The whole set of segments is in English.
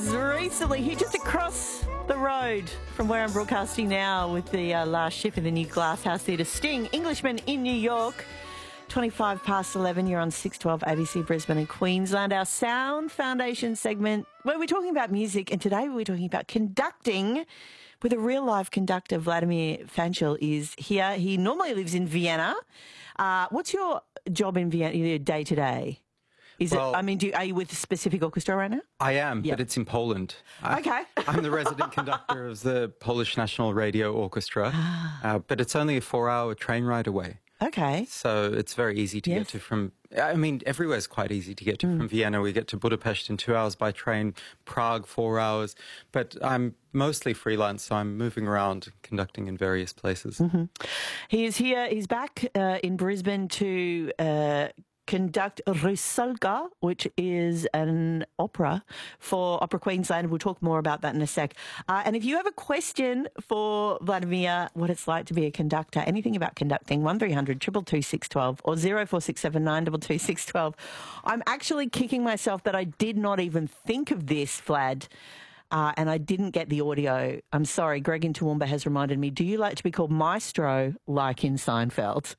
Recently, here just across the road from where I'm broadcasting now with the last ship in the new Glasshouse Theatre, Sting, Englishman in New York. 25 past 11, you're on 612 ABC Brisbane and Queensland. Our Sound Foundation segment where we're talking about music, and today we're talking about conducting with a real-life conductor. Vladimir Fanchel is here. He normally lives in Vienna. What's your job in Vienna, your day-to-day? Are you with a specific orchestra right now? I am, but it's in Poland. Okay. I'm the resident conductor of the Polish National Radio Orchestra, but it's only a 4-hour train ride away. Okay. So it's very easy to get to from... I mean, everywhere's quite easy to get to from Vienna. We get to Budapest in 2 hours by train, Prague 4 hours. But I'm mostly freelance, so I'm moving around, conducting in various places. Mm-hmm. He is here. He's back in Brisbane to... conduct Rusalka, which is an opera for Opera Queensland. We'll talk more about that in a sec. And if you have a question for Vladimir, what it's like to be a conductor, anything about conducting, 1300 222 612 or 0467 922 612. I'm actually kicking myself that I did not even think of this, Vlad. And I didn't get the audio. I'm sorry. Greg in Toowoomba has reminded me, do you like to be called Maestro like in Seinfeld?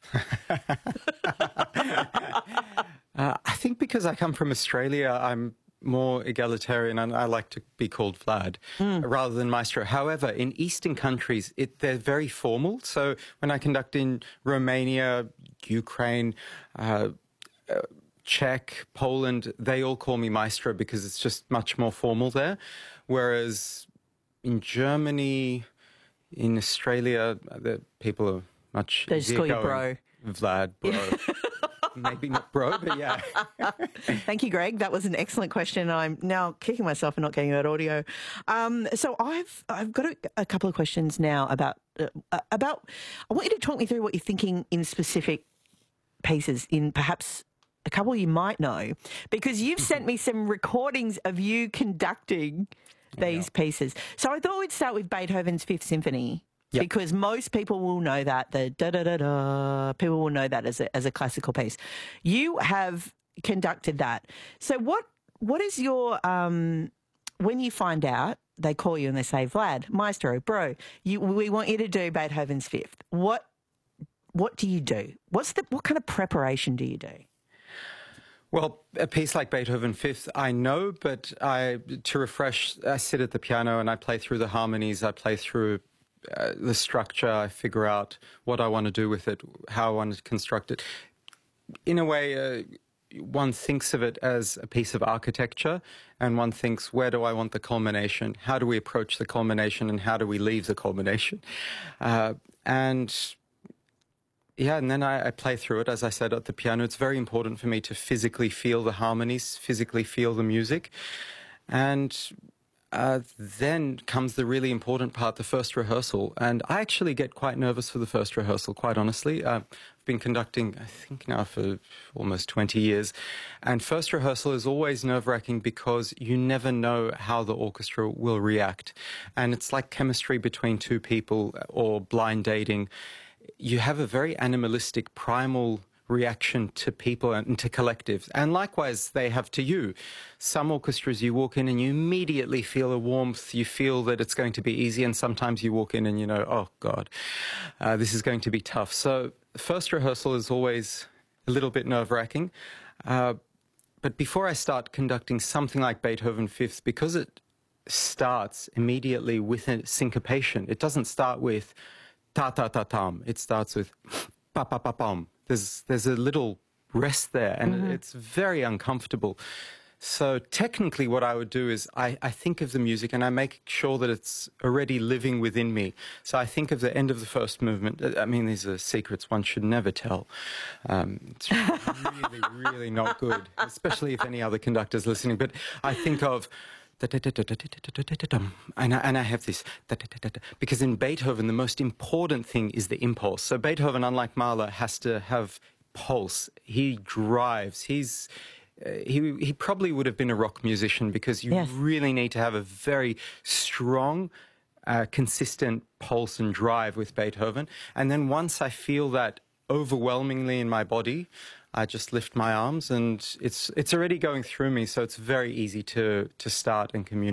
I think because I come from Australia, I'm more egalitarian and I like to be called Vlad rather than Maestro. However, in Eastern countries, they're very formal. So when I conduct in Romania, Ukraine, Czech, Poland, they all call me Maestro because it's just much more formal there. Whereas in Germany, in Australia, the people are much they just call you bro. Vlad, bro. Maybe not bro, but yeah. Thank you, Greg. That was an excellent question. I'm now kicking myself for not getting that audio. So I've got a couple of questions now about. I want you to talk me through what you're thinking in specific pieces, in perhaps a couple you might know, because you've sent me some recordings of you conducting these pieces. So I thought we'd start with Beethoven's Fifth Symphony. Yep. Because most people will know that, the da-da-da-da, people will know that as a classical piece. You have conducted that. So what is your, when you find out, they call you and they say, Vlad, Maestro, bro, we want you to do Beethoven's Fifth. What do you do? What kind of preparation do you do? Well, a piece like Beethoven Fifth, I know, but to refresh, I sit at the piano and I play through the harmonies, I play through the structure, I figure out what I want to do with it, how I want to construct it. In a way, one thinks of it as a piece of architecture, and one thinks, where do I want the culmination? How do we approach the culmination, and how do we leave the culmination? And then I play through it, as I said, at the piano. It's very important for me to physically feel the harmonies, physically feel the music. And then comes the really important part, the first rehearsal. And I actually get quite nervous for the first rehearsal, quite honestly. I've been conducting, I think now for almost 20 years. And first rehearsal is always nerve-wracking because you never know how the orchestra will react. And it's like chemistry between two people or blind dating. You have a very animalistic, primal reaction to people and to collectives. And likewise, they have to you. Some orchestras, you walk in and you immediately feel a warmth. You feel that it's going to be easy. And sometimes you walk in and you know, oh, God, this is going to be tough. So first rehearsal is always a little bit nerve-wracking. But before I start conducting something like Beethoven Fifth, because it starts immediately with a syncopation, it doesn't start with ta-ta-ta-tam. It starts with pa-pa-pa-pam. There's a little rest there, and it's very uncomfortable. So technically what I would do is I think of the music and I make sure that it's already living within me. So I think of the end of the first movement. I mean, these are secrets one should never tell. It's really, really not good, especially if any other conductor's listening. But I think of... And I have this, because in Beethoven, the most important thing is the impulse. So Beethoven, unlike Mahler, has to have pulse. He drives. He probably would have been a rock musician because you really need to have a very strong, consistent pulse and drive with Beethoven. And then once I feel that overwhelmingly in my body, I just lift my arms and it's already going through me, so it's very easy to start and communicate.